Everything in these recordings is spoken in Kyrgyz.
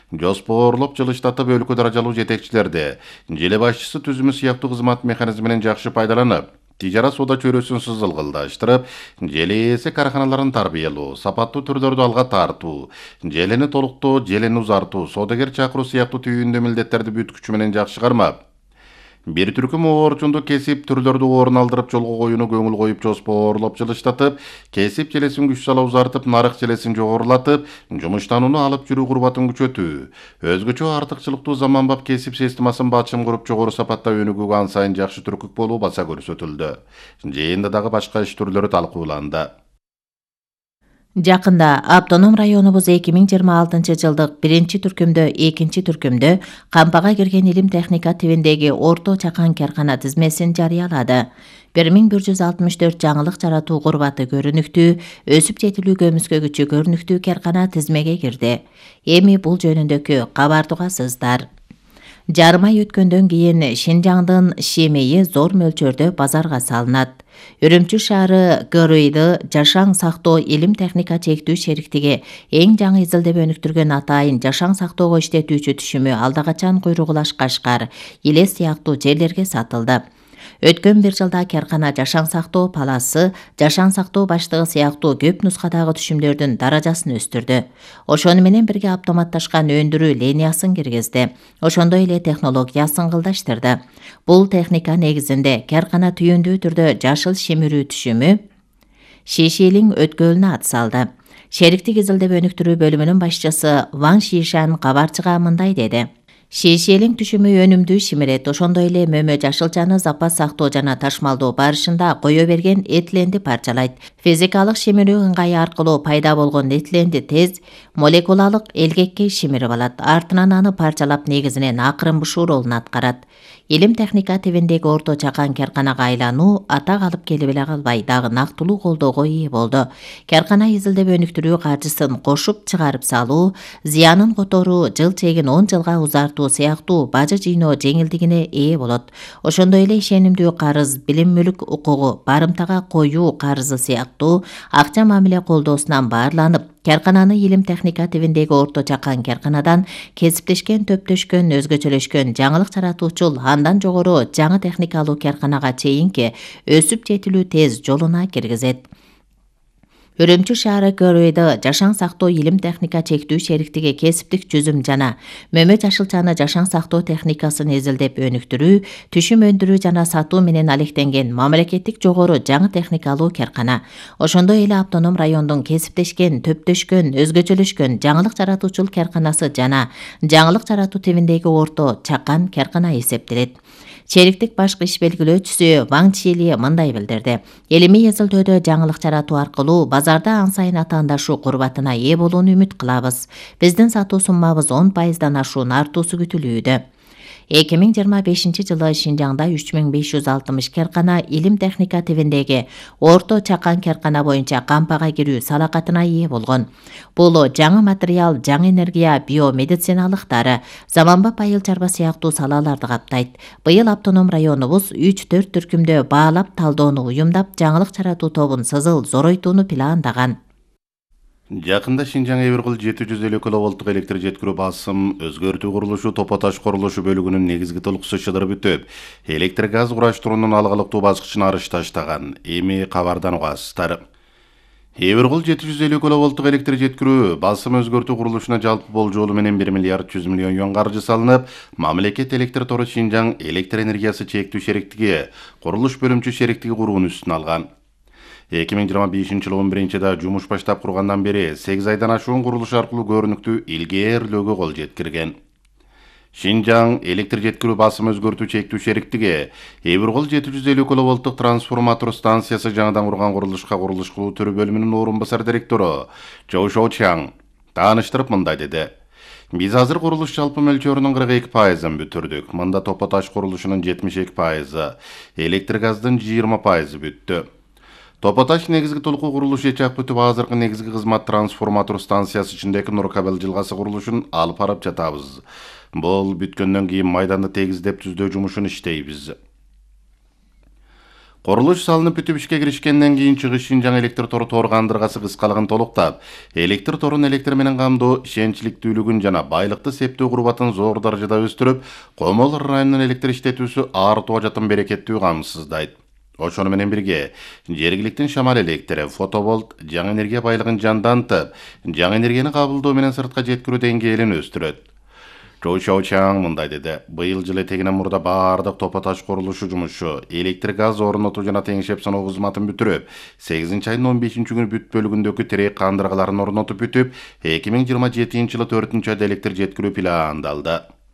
Жоспорлоп жылыштатып өлкө даражалуу жетекчилерди желе башчысы түзүмү сыяктуу кызмат механизминен жакшы пайдаланып, тижара соода чөйрөсүн сызылгылдаштырып, желе ээси караханаларын тарбиялоо, сапаттуу түрлөрдү алга тартуу, желени толуктоо, желени узартуу, соодагер чакыруу сыяктуу түйүндүү милдеттерди бүткүчү менен жакшы кармап, бир түркүм оорчундуу кесип түрлөрдү орун алдырып жолго коюуну көңүл коюп жоспорлоп жылыштатып, кесип желесин күч сала узартып, нарык желесин жогорулатып, жумуштанууну алып жүрүү курбатын күчөтүү, өзгөчө артыкчылыктуу заманбап кесип системасын бачым куруп жогору сапатта өнүгүүгө ан сайын жакшы түркүк болуу баса көрсөтүлдү. Жыйында дагы башка иш түрлөрү талкууланды. Жакында автоном районубуз 2026 жылдык 1-түркүмдө 2-түркүмдө кампага кирген илим техника тибиндеги орто чакан каркана тизмесин жарыялады. 1164 жаңылык жаратуу курбаты көрүнүктүү, өсүп жетилүү көмүскө күчү көрүнүктүү каркана тизмеге кирди. Эми бул жөнүндөгү кабарды угасыздар. Жарым ай өткөндөн кийин Шинжаңдын шемейи зор мөлчөрдө базарга салынат. Үрүмчү шаары ГРИ жашаң сактоо илим техника чектүү шериктиги эң жаңы изилдеп өнүктүргөн атайын жашаң сактоого иштетүүчү түшүмү алда качан Куйругулаш Кашкар, Иле сыяктуу жерлерге сатылды. Өткөн бир жылда каркана жашаң сактоо паласы, жашаң сактоо баштыгы сыяктуу көп нускадагы түшүмдөрдүн даражасын өстүрдү. Ошону менен бирге автоматташкан өндүрүү линиясын киргизди. Ошондой эле технологиясын кылдаштырды. Бул техника негизинде каркана түйүндүү түрдө жашыл шимирүү түшүмү Шишилиң өткөлүнө ат салды. Шериктик изилдеп өнүктүрүү бөлүмүнүн башчысы Ван Шишан кабарчыга мындай деди. Шишелиң түшүмү өнүмдүү шимирет, ошондой эле мөмө жашылчаны запас сактоо жана ташмалдоо барышында кое берген этиленди парчалайт. Физикалык шимирүү ыңгайы аркылуу пайда болгон этиленди тез молекулалык элгекке шимирип алат, артынан аны парчалап негизинен акырын бушуу ролун аткарат. Илим техника тибиндеги орто чакан карканага айлануу атак алып келип эле калбай, дагы нактылуу колдоого ээ болду. Каркана изилдеп өнүктүрүү каржысын кошуп чыгарып салуу, зыянын которуу, жыл чегин 10 жылга узартуу сыяктуу бажы жыйноо жеңилдигине ээ болот. Ошондой эле ишенимдүү карыз, билим мүлк укугу, барымтага коюу карызы сыяктуу акча мамиле колдоосунан баарланып, каркананы илим техника тибиндеги орто чакан карканадан кесиптешкен, төптөшкөн, өзгөчөлөшкөн, жаңылык жаратуучул, андан жогору жаңы техникалуу карканага чейинки өсүп жетилүү тез жолуна киргизет. Үрүмчү шаары ГРИ жашаң сактоо илим техника чектүү шериктиги кесиптик жүзүм жана мөмө жашылчаны жашаң сактоо техникасын изилдеп өнүктүрүү, түшүм өндүрүү жана сатуу менен алектенген мамлекеттик жогору жаңы техникалуу каркана. Ошондой эле автоном райондун кесиптешкен, төптөшкөн, өзгөчөлөшкөн жаңылык жаратуучул карканасы жана жаңылык жаратуу тибиндеги орто чакан каркана эсептелет. Шериктик башкы иш белгилөөчүсү Ван Чили мындай билдирди. Илимий изилдөөдө жаңылык жаратуу аркылуу базарда ан сайын атаандашуу курбатына ээ болууну үмүт кылабыз. Биздин сатуу суммабыз 10%дан ашуун артуусу күтүлүүдө. 2025 жылы Шинжаңда 3560 каркана илим техника тибиндеги орто чакан каркана боюнча кампага кирүү салакатына ээ болгон. Бул жаңы материал, жаңы энергия, биомедициналык дары, заманбап айыл чарба сыяктуу салаларды каптайт. Быйыл автоном районубуз 3-4 түркүмдө баалап талдоону уюмдап, жаңылык жаратуу тобун сызыл зоройтууну пландаган. Жакында Шинжаң Эбиркул 750 киловолттук электр жеткирүү басым өзгөртүү курулушу Топо Таш курулушу бөлүгүнүн негизги толукусу чыдырып бүтүп, электр газ кураштыруунун алгылыктуу баскычына арыш таштаган. Эми кабардан угасыздар. Эбиркул 750 киловолттук электр жеткирүү басым өзгөртүү курулушуна жалпы болжолу менен 1 миллиард 100 миллион юан каржы салынып, мамлекет электр тору Шинжаң электр энергиясы чектүү шериктиги курулуш бөлүмчү шериктиги курууну үстүнө алган. 2025 жылы 11-да жумуш баштап кургандан бери 8 айдан ашуун курулуш аркылуу көрүнүктүү илгээрлөөгө кол жеткирген. Шинжаң электр жеткирүү басым өзгөртүү чектүү шериктиги Эбиркул 750 киловолттук трансформатор станциясы жаңыдан курган курулушка курулуш кылуу түрү бөлүмүнүн орун басар директору Чоу Шоучаң тааныштырып мындай деди. Биз азыр курулуш жалпы мөлчөрүнүн 42%ын бүтүрдүк. Мында Топо Таш курулушунун 72%, электр газдын 20% бүттү. Топо Таш негизги толуку курулуш ечак бүтүп, азыркы негизги кызмат трансформатор станциясы ичиндеги Нуркабел жылгасы курулушун алып барып жатабыз. Бул бүткөндөн кийин майданды тегиздеп түздөө жумушун иштейбиз. Құрылыш салынып бүтүп ишке киришкенден кийин чыгыш Шинжаң электр тору кандыргасы кыскалыгын толуктап, электр торун электр менен камдоо ишенчиликтүүлүгүн жана байлыкты септөө курбатын зор даражада өстүрүп, Комол районунун электр иштетүүсү артууга жатын берекеттүү камсыздайт. Ошону менен бирге, жергиликтин шамал электри, фотоболт, жаңы энергия байлыгын жандантып, жаңы энергияны кабылдоо менен сыртка жеткирүү деңгээлин өстүрөт. Чоу Шаучаң мындай деди. Быйыл жылы тегинен мурда бардык топо таш курулушу жумушу, электр газ орнотуу жана теңшеп саноо кызматын бүтүрүп, 8-айдын 15-күнү бүт бөлүгүндөгү тирек кандыргаларын орнотуп бүтүп, 2027-жылы 4-айда электр жеткирүү пландалды.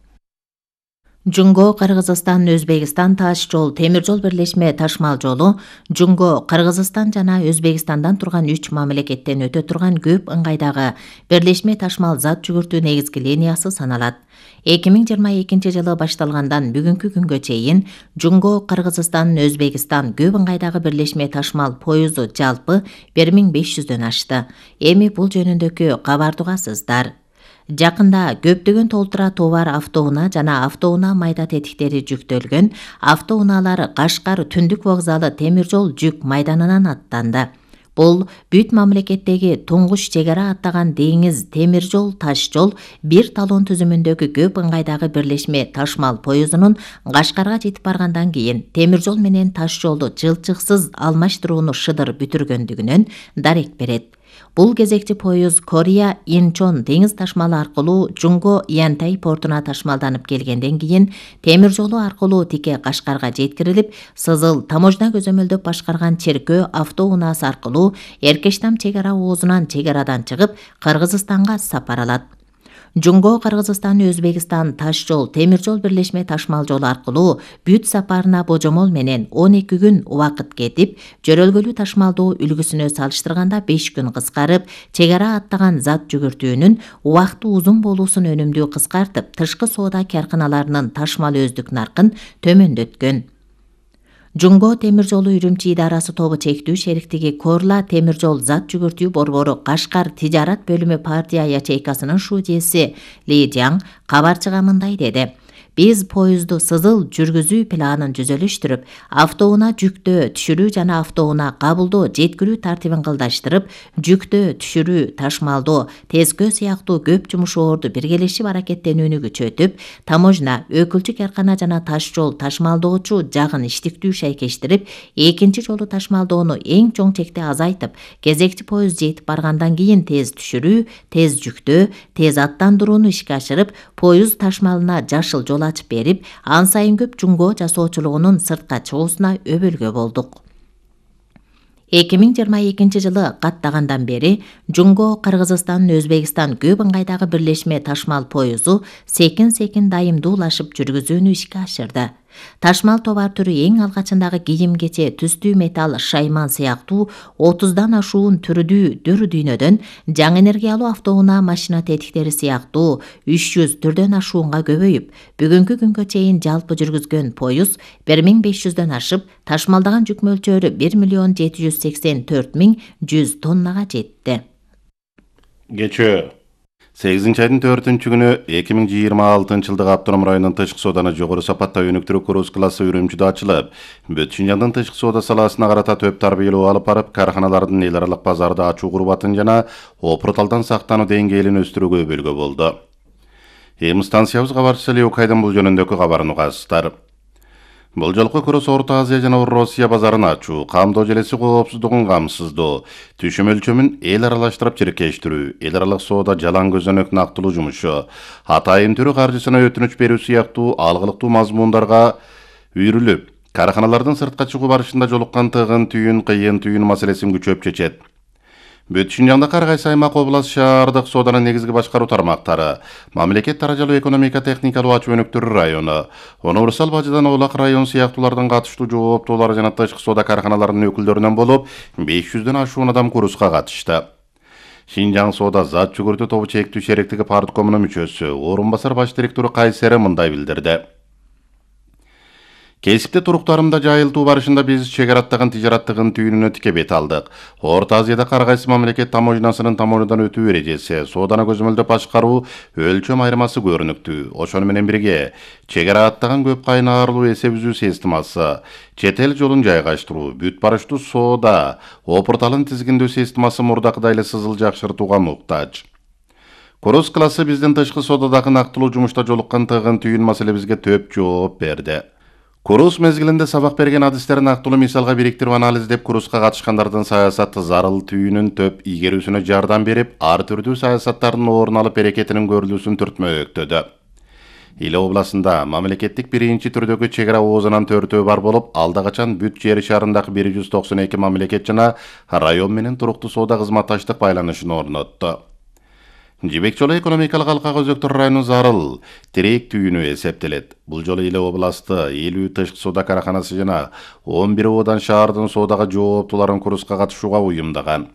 Жунго Кыргызстан Өзбекстан таш жол темир жол бирлешме ташмал жолу Жунго Кыргызстан жана Өзбекстандан турган 3 мамлекеттен өтө турган көп ыңгайдагы бирлешме ташмал зат жүгүртүү негизги линиясы саналат. 2022 жылы башталгандан бүгүнкү күнгө чейин Жунго Кыргызстан Өзбекстан көп ыңгайдагы бирлешме ташмал поюзу жалпы 1500дөн ашты. Эми бул жөнүндөгү кабарды угасыздар. Жакында көптөгөн толтура товар автоунаа жана автоунаа майда тетиктери жүктөлгөн автоунаалар Кашкар түндүк вокзалы темир жол жүк майданынан аттанды. Бул бүт мамлекеттеги туңгуч чек ара аттаган деңиз темир жол таш жол бир талон түзүмүндөгү көп ыңгайдагы бирлешме ташмал поюзунун Кашкарга жетип баргандан кийин темир жол менен таш жолду жылчыксыз алмаштырууну шыдыр бүтүргөндүгүнөн дарек берет. Бул кезекчи поюз Корея Инчон деңиз ташмалы аркылуу Жунго Янтай портуна ташмалданып келгенден кийин темир жолу аркылуу тике Кашкарга жеткирилип, Сызыл таможня көзөмөлдөп башкарган Черкөө автоунаасы аркылуу Эркештам чек ара оозунан чек арадан чыгып Кыргызстанга сапар алат. Жунго Кыргызстан Өзбекстан таш жол темир жол бирлешме ташмал жолу аркылуу бүт сапарына божомол менен 12 күн убакыт кетип, жөрөлгөлүү ташмалдоо үлгүсүнө салыштырганда 5 күн кыскарып, чек ара аттаган зат жүгүртүүнүн убакыты узун болуусун өнүмдүү кыскартып, тышкы соода карканаларынын ташмал өздүк наркын төмөндөткөн. Жунго темир жолу Үрүмчи идарасы тобу чектүү шериктиги Корла темир жол зат жүгүртүү борбору Кашкар тижарат бөлүмү партия ячейкасынын шуудеси Ли Жаң кабарчыга мындай деди. Биз поюзду сызыл жүргүзүү планын жүзөлүштүрүп, автоунаа жүктөө түшүрүү жана автоунаа кабылдоо жеткирүү тартибин кылдаштырып, жүктөө түшүрүү ташмалдоо тескөө сыяктуу көп жумушоорду биргелешип аракеттенүүнү күчөтүп, таможня, өкүлчү каркана жана таш жол ташмалдоочу жагын иштиктүү шайкештирип, экинчи жолу ташмалдоону эң чоң чекте азайтып, кезекчи поюз жетип баргандан кийин тез түшүрүү, тез жүктөө, тез аттандырууну ишке ашырып, поюз ташмалына жашыл жол ачып берип, ан сайын көп жунго жасоочулугунун сыртка чыгуусуна өбөлгө болдук. 2022 жылы каттагандан бери Жунго Кыргызстан Өзбекстан көп ыңгайдагы бирлешме ташмал поюзу секин дайымдуулашып жүргүзүүнү ишке ашырды. Ташмал товар түрү эң алгачындагы кийим кече, түстүү металл, шайман сыяктуу 30дан ашуун түрдүү дүйнөдөн жаңы энергиялуу автоунаа машина тетиктери сыяктуу 300 түрдөн ашуунга көбөйүп, бүгүнкү күнгө чейин жалпы жүргүзгөн поюз 1500дөн ашып, ташмалдаган жүк мөлчөрү 1.784.100 тоннага жетти. Кечээ 8-айдын 4-күнү 2026 жылдык Автоном районунун тышкы сооданы жогору сапатта өнүктүрүү круз классы Үрүмчүдө ачылып, бүт Шинжаңдын тышкы соода саласына карата төп тарбиялоо алып барып, карханалардын эл аралык базарды ачуу курбатын жана опурталдан сактануу деңгээлин өстүрүүгө өбөлгө болду. Эми станциябыз кабарчысы Леокайдын бул жөнүндөгү кабарын угасыздар. Бул жолку курс Орто Азия жана Россия базарын ачуу, камдоо желеси коопсуздугун камсыздоо, түшүм өлчөмүн эл аралаштырып чиркештирүү, эл аралык соода жалаң көзөнөк нактылуу жумушу, атайын түрү каржысына өтүнүч берүү сыяктуу алгылыктуу мазмундарга үйрүлүп, карханалардын сыртка чыгуу барышында жолуккан тыгын кыйын маселесин күчөп чечет. Бүт Шинжаңда ар кайсы аймак, област, шаардык сооданын негизги башкаруу тармактары, мамлекет даражалуу экономика техникалуу ачуу өнүктүрүү району, универсал бажыдан Оолак район сыяктуулардын катыштуу жооптуулары жана тышкы соода карханаларынын өкүлдөрүнөн болуп, 500дөн ашуун адам курска катышты. Шинжаң соода зат жүгүртүү тобу чектүү шериктиги парткомунун мүчөсү, орун басар баш директору Кайсери мындай билдирди. Кесипте туруктарымда жайылтуу барышында биз чек араттаган тижараттыгын түйүнүнө тике бет алдык. Орто Азияда ар кайсы мамлекет таможнасынын тамоожнадан өтүү эрежеси, сооданы көзөмөлдөп башкаруу өлчөм айырмасы көрүнүктүү. Ошону менен бирге чек араттаган көп кайнарлуу эсеп үзүү системасы, чет эл жолун жайгаштыруу, бүт барыштуу соода, опурталын тизгиндөө системасы мурдакыдай эле сызыл жакшыртууга муктаж. Курус классы биздин тышкы соодадагы нактылуу жумушта жолуккан тыгын түйүн маселебизге төп жооп берди. Курус мезгилинде сабак берген адистерин нактылуу мисалга бириктирип анализдеп, курска катышкандардын саясаты зарыл түйүнүн төп ийгерүүсүнө жардам берип, ар түрдүү саясаттардын орун алып берекетинин көрүлүүсүн түртмөктөдү. Иле областында мамлекеттик биринчи түрдөгү чек ара оозунан төртөө бар болуп, алда качан бүт жер шарындагы 192 мамлекет жана район менен туруктуу соода кызматташтык байланышын орнотту. Жибек жолу экономикалык алкага өзөктөр району зарыл тирек түйүнү эсептелет. Бул жолу Иле областы 50 тышкы соода караханасы жана 11 одан шаардын соодага жооптууларын курска катышууга уюмдаган.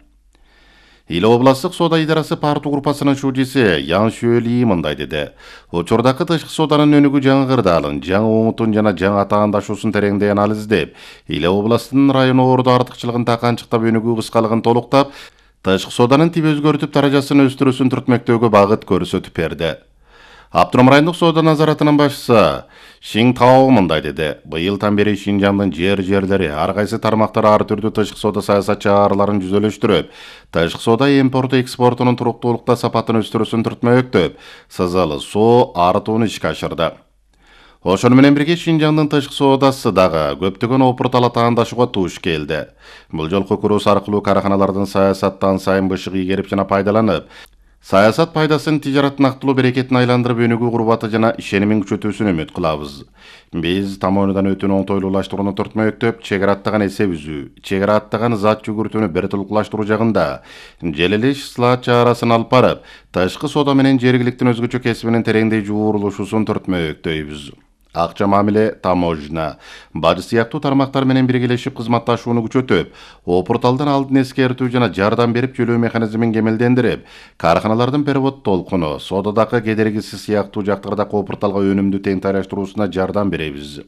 Иле областтык соода идарасы парту группасынын шужиси Ян Шөли мындай деди. Учурдагы тышкы сооданын өнүгүү жаңгырдаалын, жаңы оңутун жана жаңы атаандашуусун тереңдей анализдеп, Иле областынын району ордо артыкчылыгын таканчыктап өнүгүү кыскалыгын толуктап, тышкы сооданын тип өзгөртүп даражасын өстүрүүсүн түртмөктөгө багыт көрсөтүп берди. Аптурам райондук соода назаратынын башчысы Шиң Тао мындай деди. Быйылдан бери Шинжаңдын жерлери ар кайсы тармактар ар түрдүү тышкы соода саясат чараларын жүзөлөштүрүп, тышкы соода импорту экспортунун туруктуулукта сапатын өстүрүүсүн түртмөктөп, сызалы соо артууну ишке ашырды. Ошону менен бирге Шинжаңдын тышкы соодасы дагы көптөгөн опуртал атаандашууга туш келди. Бул жолку курус аркылуу караханалардын саясаттан сайын бышык ийгерип жана пайдаланып, саясат пайдасын тижарат нактылуу берекетин айландырып өнүгүү курбаты жана ишенимин күчөтүүсүн үмүт кылабыз. Биз тамоонудан өтүүнү оңтойлуулаштырууну түртмөктөп, чек ара аттаган эсеп үзүү, чек ара аттаган зат жүгүртүүнү бир тулуклаштыруу жагында желелеш слат чаарасын алып барып, тышкы соода менен жергиликтин өзгөчө кесибинин тереңдей жуурулушуусун түртмөктөйбүз. Акча мамиле, таможня, бажы сыяктуу тармактар менен биргелешип кызматташууну күчөтүп, опурталдын алдын эскертүү жана жардам берип төлөө механизмин кемелдендирип, караханалардын перевод толкуну, соодадагы кедергиси сыяктуу жактардагы опурталга өнүмдү тең тайраштырууусуна жардам беребиз.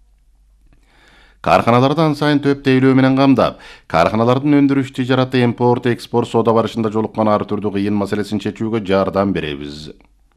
Караханаларды ан сайын төп тейлөө менен камдап, караханалардын өндүрүш тижараты, импорт, экспорт соода барышында жолуккан ар түрдүү кыйын маселесин чечүүгө жардам беребиз.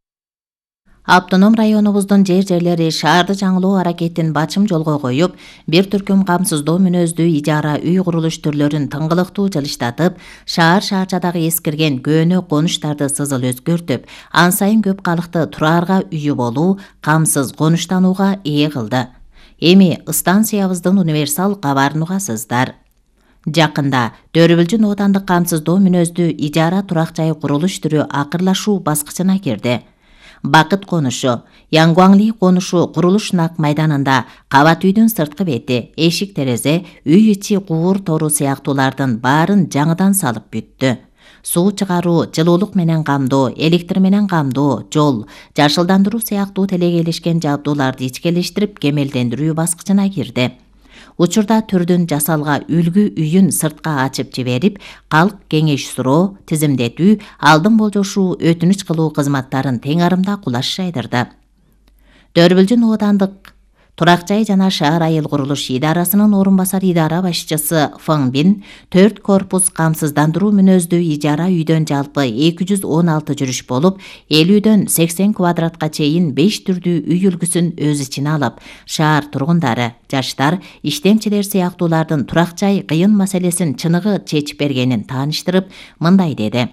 Автоном районубуздун жерлери шаарды жаңылоо аракетин бачым жолго коюп, бир түркүм камсыздоо мүнөздүү ижара үй курулуш түрлөрүн тыңгылыктуу жылыштатып, шаарчадагы эскирген көөнө конуштарды сызыл өзгөртүп, ан сайын көп калыкты тураарга үйү болуу, камсыз конуштанууга ээ кылды. Эми станциябыздын универсал кабарын угасыздар. Жакында Төрүбүлжүн оотандык камсыздоо мүнөздүү ижара турак жай курулуш түрү акырлашуу баскычына кирди. Бакыт конушу, Янгуаңли конушу курулуш нак майданында кабат үйдүн сырткы бети, эшик терезе, үй ичи куур тору сыяктуулардын баарын жаңыдан салып бүттү. Суу чыгаруу, жылуулук менен камдоо, электр менен камдоо, жол, жашылдандыруу сыяктуу телегейлешкен жабдууларды ичкелештирип кемелдендирүү баскычына кирди. Учурда түрдүн жасалга үлгү үйүн сыртка ачып жиберип, калк кеңеш суроо, тизимдетүү, алдын болжошуу, өтүнүч кылуу кызматтарын тең арымда кулаш жайдырды. Төрүбүлжүн оотандык турак жай жана шаар айыл курулуш идарасынын орун басар идара башчысы Фың Бин 4 корпус камсыздандыруу мүнөздүү ижара үйдөн жалпы 216 жүрүш болуп, 50дөн 80 квадратка чейин 5 түрдүү үй үлгүсүн өз ичине алып, шаар тургундары, жаштар, иштемчилер сыяктуулардын турак жай кыйын маселесин чыныгы чечип бергенин тааныштырып, мындай деди.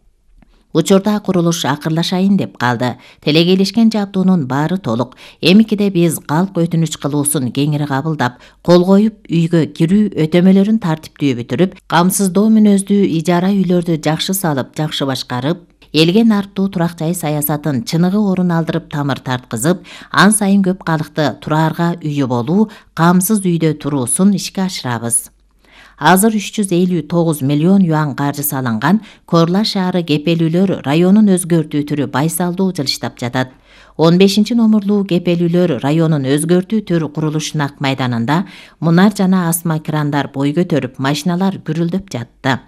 Учурда курулуш акырлашайын деп калды. Телегейлешкен жабдуунун баары толук. Эмикиде биз калк өтүнүч кылуусун кеңири кабылдап, кол коюп, үйгө кирүү өтөмөлөрүн тартиптүү бүтүрүп, камсыздоо мүнөздүү ижара үйлөрдү жакшы салып, жакшы башкарып, элге нарттуу турак жай саясатын чыныгы орун алдырып, тамыр тарткызып, ан сайын көп калыкты тураарга үйү болуу, камсыз үйдө туруусун ишке ашырабыз. Азыр 359 миллион юан каржы салынган, Корла шаары кепелүүлөр районун өзгөртүү түрү байсалдуу жылыштап жатат. 15 номурлуу кепелүүлөр районун өзгөртүү түрү курулуш нак майданында мунар жана асма крандар бой көтөрүп, машиналар гүрүлдөп жатты.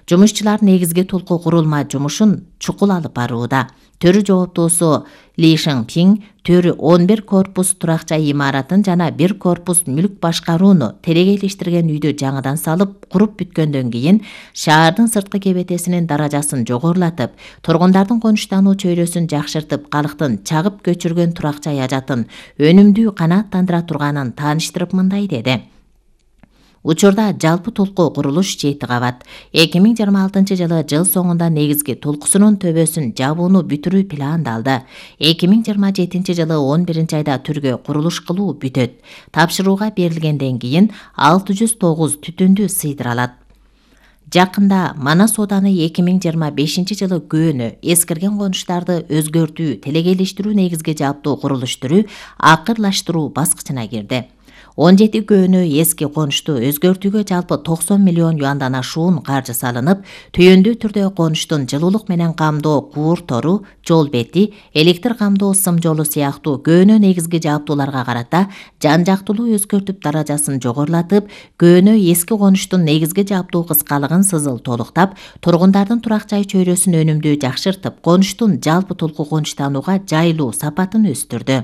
Жумушчулар негизги толку курулма жумушун чукул алып барууда. Төрү жооптуусу Ли Шыңпиң төрү 11 корпус туракча имаратын жана 1 корпус мүлк башкарууну терегейлештирген үйдү жаңыдан салып, куруп бүткөндөн кийин шаардын сырткы кебетесинин даражасын жогорулатып, тургундардын конуштануу чөйрөсүн жакшыртып, калктын чагып көчүргөн туракча ажатын өнүмдүү канааттандыра турганын тааныштырып мындай деди. Учурда жалпы толку курулуш 7 кабат. 2026 жылы жыл соңунда негизги толкусунун төбөсүн жабууну бүтүрүү пландалды. 2027 жылы 11 айда түргө курулуш кылуу бүтөт. Тапшырууга берилгенден кийин 609 түтүндү сыйдыралат. Жакында Манас ооданы 2025 жылы көөнү эскирген конуштарды өзгөртүү, телегейлештирүү негизги жааптуу курулуш түрү акырлаштыруу баскычына кирди. 17 көөнү эски конушту өзгөртүүгө жалпы 90 миллион юандан ашуун каржы салынып, түйүндүү түрдө конуштун жылуулук менен камдоо куур тору, жол бети, электр камдоо сым жолу сыяктуу көөнү негизги жааптууларга карата жан-жактылуу өзгөртүп даражасын жогорулатып, көөнү эски конуштун негизги жааптуу кыскалыгын сызыл толуктап, тургундардын турак жай чөйрөсүн өнүмдүү жакшыртып, конуштун жалпы толку конуштанууга жайлуу сапатын өстүрдү.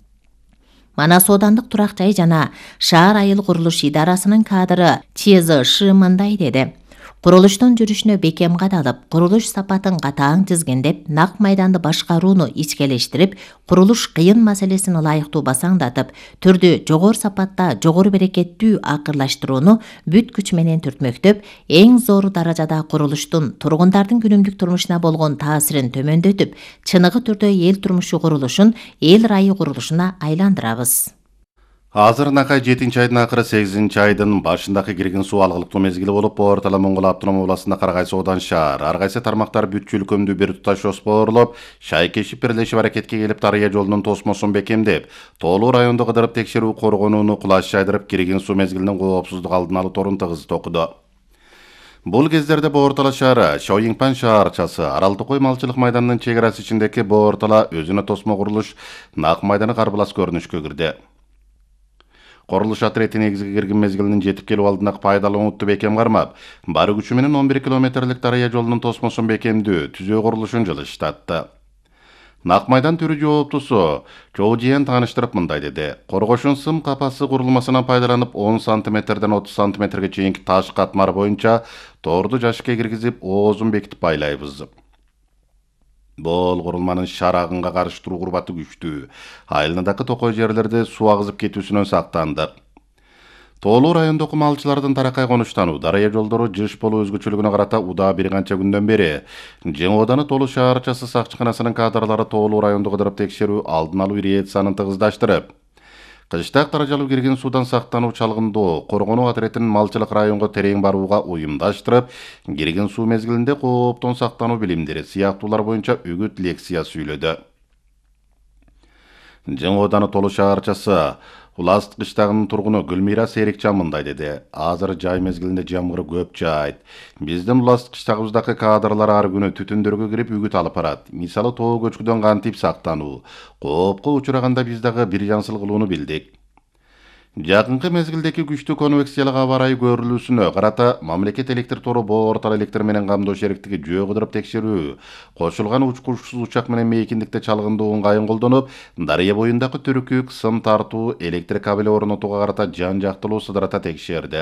Манас оодандык турак жай жана шаар айыл курулуш идарасынын кадры Чезы Шы мындай деди. Курулуштун жүрүшүнө бекем кадалып, курулуш сапатын катаң тизгиндеп, нак майданды башкарууну ичкелештирип, курулуш кыйын маселесин ылайыктуу басаңдатып, түрдү жогору сапатта, жогору берекеттүү акырлаштырууну бүт күч менен түртмөктөп, эң зор даражада курулуштун тургундардын күнүмдүк турмушуна болгон таасирин төмөндөтүп, чыныгы түрдө эл турмушу курулушун эл райы курулушуна айландырабыз. Азыр накай 7 айдын акыры 8 айдын башындагы кирген суу алгылыктуу мезгили болуп, Ортала Моңгол автоном областында Карагай Соодан шаар, ар кайсы тармактар бүт чөлкөмдүү бир туташ жоспорлоп, шайкешип бирлешип аракетке келип Дарыя жолунун тосмосун бекемдеп, Тоолуу райондо кыдырып текшерүү коргонууну кулаш жайдырып, кирген суу мезгилинин коопсуздук алдын алуу торун тыгыз токуду. Бул кездерде Боортала шаары, Шоюңпан шаарчасы, Арал Токой малчылык майданынын чек арасы ичиндеги Боортала өзүнө тосмо курулуш нак майданы карбылас көрүнүшкө кирди. Корулуш отрети негизги кирген мезгилинин жетип келүү алдындагы пайдаланууну бекем кармап, бары күчү менен 11 километрлик Дарыя жолунун тосмосун бекемдүү, түзөө курулушун жылыштатты. Нак майдан түрү жооптусу Чоо Жиен тааныштырып мындай деди. Коргошун сым капасы курулмасынан пайдаланып 10 сантиметрден 30 сантиметрге чейинки таш катмар боюнча торду жашыкка киргизип, оозун бекитип байлайбыз. Бол курулманын шар агынга каршы туруу курбаты күчтүү. Айылындагы токой жерлерде суу агызып кетүүсүнөн сактандык. Тоолуу райондогу малчылардын таракай конуштануу, Дарыя жолдору жыш болуу өзгөчөлүгүнө карата удаа бир канча күндөн бери Жаңы ооданы Тоолуу шаарчасы сакчыканасынын кадрлары Тоолуу райондо кыдырып текшерүү алдын алуу ириетсанын тыгыздаштырып, кыштак даражалуу кирген суудан сактануу чалгындоо коргонуу отретинин малчылык районго терең барууга уюмдаштырып, кирген суу мезгилинде кооптон сактануу билимдери сыяктуулар боюнча үгүт лекция сүйлөдү. Жаңы ооданы Тоолуу шаарчасы Улас кыштагынын тургуну Гүлмира Серикчан мындай деди. Азыр жай мезгилинде жамгыр көп жаайт. Биздин Улас кыштагыбыздагы кадрлар ар күнү түтүндөргө кирип үгүт алып барат. Мисалы тоо көчкүдөн кантип сактануу, коопко учураганда биз дагы бир жансыл кылууну билдик. Жакынкы мезгилдеги күчтүү конвекциялык аба ырайы көрүлүүсүнө карата мамлекет электр тору Боортала электр менен камдоо шериктиги жөө кыдырып текшерүү, кошулган учкучсуз учак менен мейкиндикте чалгындоо ыңгайын колдонуп, Дарыя боюндагы түрүкүк, сым тартуу, электр кабели орнотууга карата жан-жактылуу сыдырата текшерди.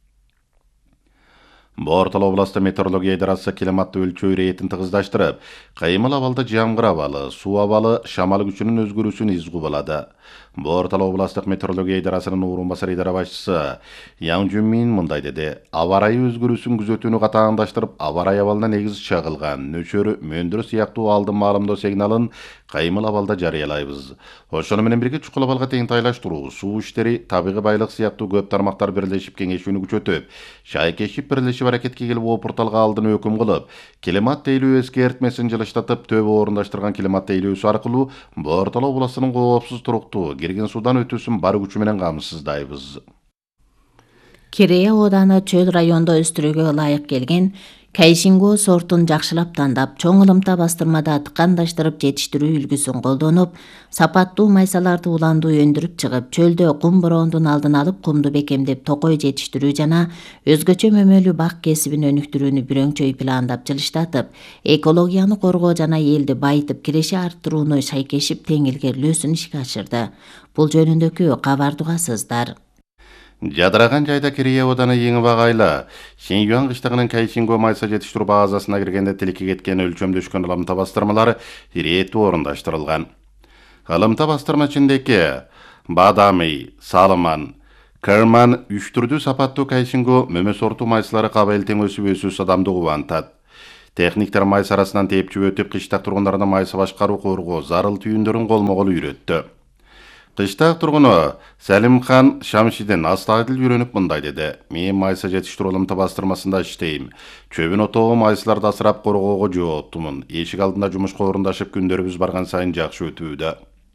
Боортала областы метеорология идарасы климатты өлчөө иретин тыгыздаштырып, кыймыл абалда жамгыр абалы, суу абалы, шамал күчүнүн өзгөрүүсүн из кубалады. Боортала областык метеорология идарасынын орун басары идара башчысы Яң Жүнмин мындай деди. Аба ырайы өзгөрүүсүн күзөтүүнү катааңдаштырып, аба ырайы абалына негиз чагылган нөчөрү, мөндүр сыяктуу алдын маалымдоо сигналын кыймыл абалда жарыялайбыз. Ошону менен бирге чукул абалга тең тайлаштыруу, суу иштери, табигый байлык сыяктуу көп тармактар бирлешип кеңешүүнү күчөтүп, шайкешип бирлешип аракетке келип опурталга алдын өкүм кылып, климат тейлөө эскертмесин жылыштатып, төбө орундаштырган климат тейлөөсү аркылуу Боортала областынын коопсуз туруктуу кирген суудан өтүүсүн бар күчү менен камсыздайбыз. Керея ооданы чөл райондо өстүрүүгө ылайык келген Кайшинго сортун жакшылап тандап, чоң ылымта бастырмада тыкандаштырып жетиштирүү үлгүсүн колдонуп, сапаттуу майсаларды уландуу өндүрүп чыгып, чөлдө кум бороондун алдын алып, кумду бекемдеп токой жетиштирүү жана өзгөчө мөмөлүү бак кесибин өнүктүрүүнү бүрөңчөй пландап жылыштатып, экологияны коргоо жана элди байытып киреши арттырууну шайкешип тең илгерилөөсүн ишке ашырды. Бул жөнүндөгү кабарды угасыздар. Жадыраган жайда Корея оданы эң багайлы Шинжуан кыштыгынын Кайшинго майса жетиштирүү базасына киргенде тилекке кеткен өлчөмдөшкөн ылымта бастырмалары ирээттүү орундаштырылган. Ылымта бастырма ичиндеги бадами, салыман, кырман үч түрдүү сапаттуу Кайшинго мөмө сорту майсалары кабыл тең өсүп адамды кубантат. Техниктер майса арасынан тепчип өтүп, кыштак тургундарына майса башкаруу коргоо зарыл түйүндөрүн колмо-кол үйрөттү. Кыштак тургуну Сәлимхан Шамшидин астагыл үйрөнүп мындай деди: "Мен майса жетиштирүү ылымта бастырмасында иштейм. Чөбүн отоо майсаларды асырап коргоого жооптумун. Эшик алдында жумушка орундашып күндөрүбүз барган сайын жакшы өтүүдө."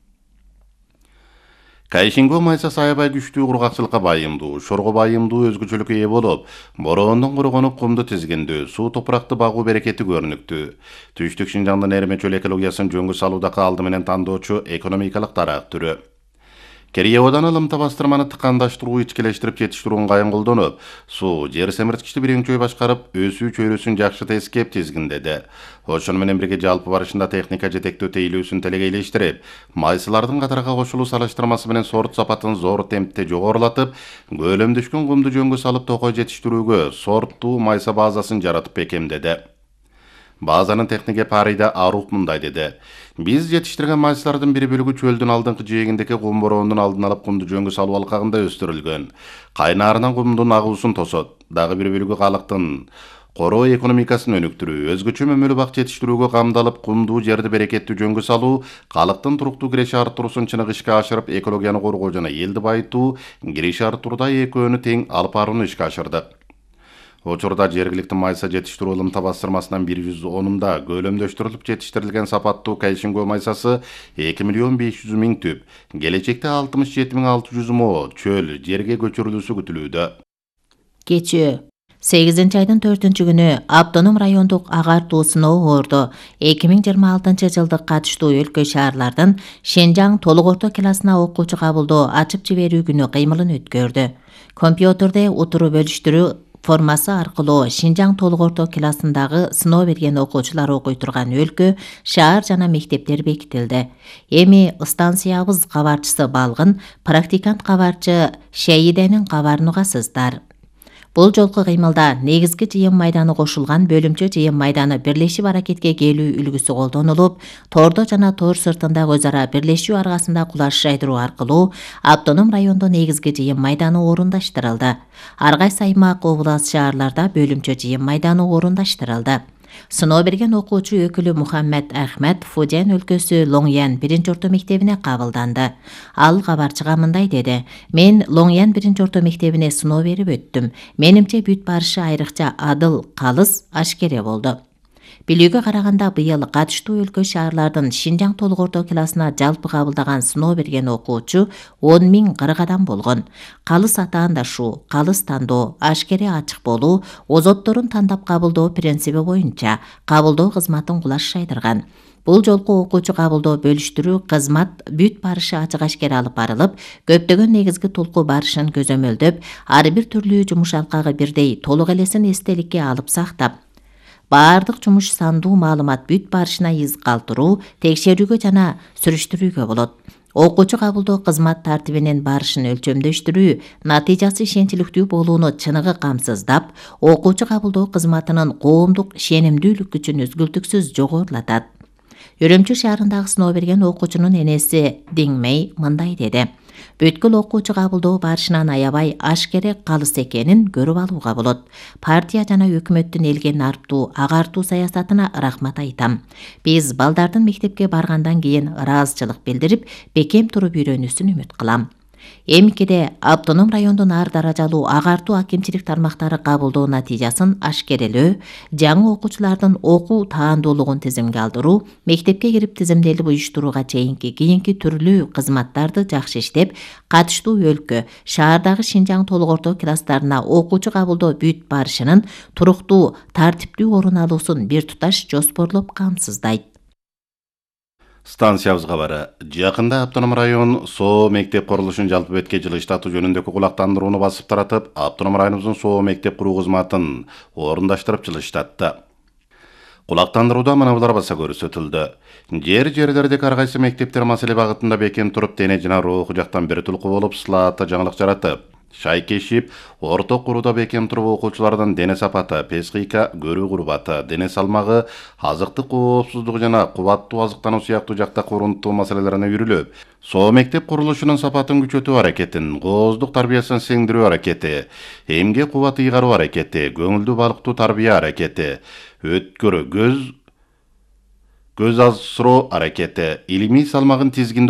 Кайшинго майсасы аябай күчтүү кургакчылыкка байымдуу, шорго байымдуу өзгөчөлүккө ээ болуп, бороондон коргонуп кумду тизгиндүү, суу топуракты багуу берекети көрүнүктүү. Түштүк Шинжаңдын эрме чөл экологиясын жөнгө салуудагы алды менен тандоочу экономикалык дарак түрү. Корея оданы ылымта бастырманы тыкандаштыруу, ичкелештирип жетиштирүүнү кайын колдонуп, суу, жер семирткичти бирөңчөй башкарып, өсүү чөйрөсүн жакшы тескеп тизгиндеди. Ошону менен бирге жалпы барышында техника жетектөө тейлөөсүн телегейлештирип, майсалардын катарга кошулуу салыштырмасы менен сорт сапатын зор темпте жогорулатып, көлөмдөшкөн кумду жөнгө салып токой жетиштирүүгө сорттуу майса базасын жаратып бекемдеди. Базанын технике Парида Аруп мындай деди: "Биз жетиштирген майсалардын бир бөлүгү чөлдүн алдыңкы жээгиндеги кум бороондун алдын алып кумду жөнгө салуу алкагында өстүрүлгөн. Кайнаарынан кумдун агуусун тосот. Дагы бир бөлүгү калыктын короо экономикасын өнүктүрүү, өзгөчө мөмөлүү бак жетиштирүүгө камдалып, кумдуу жерди берекеттүү жөнгө салуу, калыктын туруктуу киреши арттыруусун чыныгы ишке ашырып, экологияны коргоо жана элди байытуу, киреши арттырууда экөөнү тең алып барууну ишке ашырдык." Учурда жергиликтүү майса жетиштирүү ылымта бастырмасынан 110-да көлөмдөштүрүлүп жетиштирилген сапаттуу Кайшинго майсасы 2.500.000 түп, келечекте 67.600 мо чөл жерге көчүрүлүүсү күтүлүүдө. Кечээ 8 айдын 4-күнү автоном райондук агартуу сыноо орду 2026 жылдык катыштуу өлкө шаарлардын Шинжаң толук орто классына окуучу кабылдоо ачып жиберүү күнү кыймылын өткөрдү. Компьютерде утуру бөлүштүрүү формасы аркылуу Шинжаң толук орто классындагы сыноо берген окуучулар окуй турган өлкө, шаар жана мектептер бекитилди. Эми станциябыз кабарчысы Балгын, практикант кабарчы Шейиденин кабарын угасыздар. Бул жолку кыймылда негизги жыйын майданы кошулган бөлүмчө жыйын майданы бирлешип аракетке келүү үлгүсү колдонулуп, тордо жана тор сыртындагы өз ара бирлешүү аргасында кулаш жайдыруу аркылуу автоном райондо негизги жыйын майданы орундаштырылды. Ар кайсы аймак, област, шаарларда бөлүмчө жыйын майданы орундаштырылды. Сыноо берген окуучу өкүлү Мухаммед Ахмед Фуден өлкөсү Лоңьян 1-орто мектебине кабылданды. Ал кабарчыга мындай деди: "Мен Лоңьян 1-орто мектебине сыноо берип өттүм. Менимче бүт барышы айрыкча адыл, калыс, ашкере болду. Билүүгө караганда быйыл катыштуу өлкө шаарлардын Шинжаң толук орто классына жалпы кабылдаган сыноо берген окуучу 10.040 адам болгон. Калыс атаандашуу, калыс тандоо, ашкере ачык болуу, озотторун тандап кабылдоо принциби боюнча кабылдоо кызматын кулаш жайдырган. Бул жолку окуучу кабылдоо бөлүштүрүү кызмат бүт барышы ачык ашкере алып барылып, көптөгөн негизги толку барышын көзөмөлдөп, ар бир түрлүү жумуш алкагы бирдей толук элесин эстеликке алып сактап, баардык жумуш сандуу маалымат бүт барышына из калтыруу, текшерүүгө жана сүрүштүрүүгө болот. Окуучу кабылдоо кызмат тартибинин барышын өлчөмдөштүрүү, натыйжасы ишенчиликтүү болууну чыныгы камсыздап, окуучу кабылдоо кызматынын коомдук ишенимдүүлүк күчүн үзгүлтүксүз жогорулатат. Үрүмчү шаарындагы сыноо берген окуучунун энеси Диңмей мындай деди: "Бүткүл окуучу кабылдоо барышынан аябай ашкере, калыс экенин көрүп алууга болот. Партия жана өкмөттүн элге нарптуу, агартуу саясатына рахмат айтам. Биз балдардын мектепке баргандан кийин ыраазычылык билдирип, бекем туруп үйрөнүүсүн үмүт кылам. Эмикеде автоном райондун ар даражалуу агартуу акимчилик тармактары кабылдоо натыйжасын ашкерелөө, жаңы окуучулардын окуу таандуулугун тизимге алдыруу, мектепке кирип тизимделип уюштурууга чейинки кийинки түрлүү кызматтарды жакшы иштеп, катыштуу өлкө, шаардагы Шинжаң толук орто класстарына окуучу кабылдоо бүт барышынын туруктуу, тартиптүү орун алуусун бир туташ жоспорлоп камсыздайт. Станциябыз кабары. Жакында автоном район СО мектеп курулушун жалпы бетке жылыштатуу жөнүндөгү кулактандырууну басып таратып, автоном районубуздун СО мектеп куруу кызматын орундаштырып жылыштатты. Кулактандырууда мына булар баса көрсөтүлдү. Жерлердеги ар кайсы мектептер маселе багытында бекем туруп, дене жана руху жактан бир тулку болуп, сылаатта жаңылык жаратып, шайкешип, орто курууда бекем туруп окуучулардын дене сапаты, психика, көрүү курбаты, дене салмагы, азыктык коопсуздугу жана кубаттуу азыктануу сыяктуу жакта урунттуу маселелерине үйрүлүп, СО мектеп курулушунун сапатын күчөтүү аракетин, кооздук тарбиясын сиңдирүү аракети, эмгек кубаты ыйгаруу аракети, көңүлдүү балыктуу тарбия аракети, өткөрү көз асыроо аракети, илимий салмагын тизгиндөө